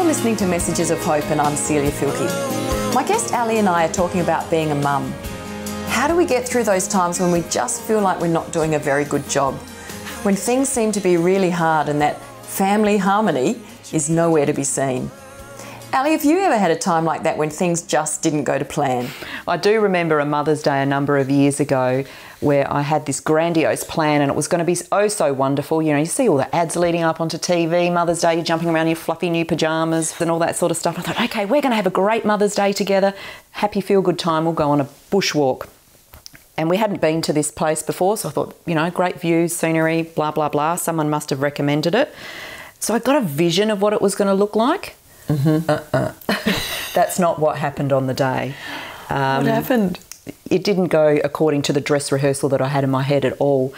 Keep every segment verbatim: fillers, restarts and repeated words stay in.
listening to Messages of Hope, and I'm Celia Filkey. My guest Ali and I are talking about being a mum. How do we get through those times when we just feel like we're not doing a very good job? When things seem to be really hard and that family harmony is nowhere to be seen? Ali, have you ever had a time like that when things just didn't go to plan? I do remember a Mother's Day a number of years ago where I had this grandiose plan and it was going to be oh so wonderful. You know, you see all the ads leading up onto T V, Mother's Day, you're jumping around in your fluffy new pyjamas and all that sort of stuff. I thought, okay, we're going to have a great Mother's Day together. Happy, feel-good time. We'll go on a bushwalk. And we hadn't been to this place before, so I thought, you know, great views, scenery, blah, blah, blah. Someone must have recommended it. So I got a vision of what it was going to look like. Mm-hmm. Uh-uh. That's not what happened on the day. Um, what happened? It didn't go according to the dress rehearsal that I had in my head at all.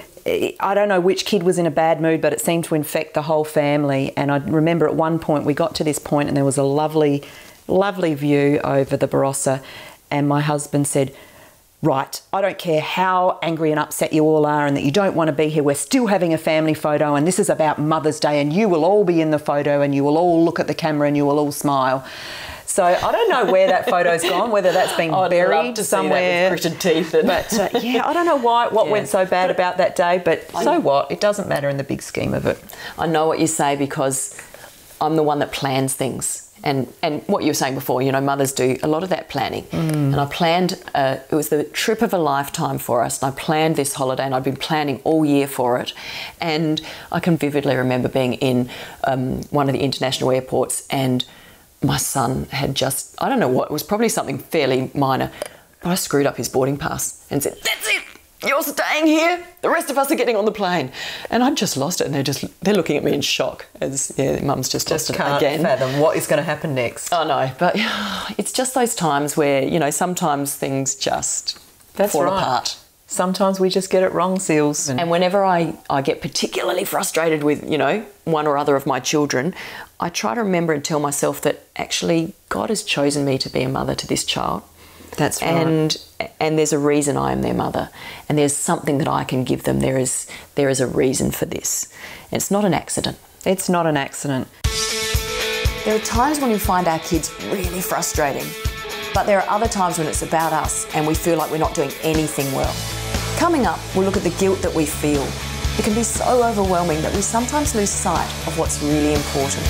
I don't know which kid was in a bad mood, but it seemed to infect the whole family. And I remember at one point we got to this point and there was a lovely, lovely view over the Barossa, and my husband said, right, I don't care how angry and upset you all are and that you don't want to be here, we're still having a family photo and this is about Mother's Day and you will all be in the photo and you will all look at the camera and you will all smile. So I don't know where that photo's gone, whether that's been I'd buried love to somewhere. See that with gritted teeth. And but uh, yeah, I don't know why what yeah. went so bad about that day, but I, so what? It doesn't matter in the big scheme of it. I know what you say because I'm the one that plans things. And and what you were saying before, you know, mothers do a lot of that planning. Mm. And I planned, uh, it was the trip of a lifetime for us. And I planned this holiday and I'd been planning all year for it. And I can vividly remember being in um, one of the international airports and my son had just, I don't know what, it was probably something fairly minor, but I screwed up his boarding pass and said, that's it, you're staying here, the rest of us are getting on the plane. And I'd just lost it and they're just, they're looking at me in shock as, yeah, mum's just, just lost can't it again. fathom what is going to happen next. I know, but it's just those times where, you know, sometimes things just That's fall right. apart. Sometimes we just get it wrong, Seals. And whenever I, I get particularly frustrated with, you know, one or other of my children, I try to remember and tell myself that actually God has chosen me to be a mother to this child. That's right. And and there's a reason I am their mother. And there's something that I can give them. There is there is a reason for this. And it's not an accident. It's not an accident. There are times when we find our kids really frustrating. But there are other times when it's about us and we feel like we're not doing anything well. Coming up, we'll look at the guilt that we feel. It can be so overwhelming that we sometimes lose sight of what's really important.